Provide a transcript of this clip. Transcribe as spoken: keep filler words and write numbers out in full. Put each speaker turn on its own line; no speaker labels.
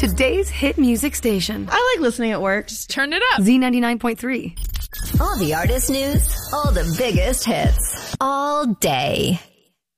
Today's hit music station.
I like listening at work.
Just turn it up.
Z ninety-nine point three.
All the artist news, all the biggest hits, all day.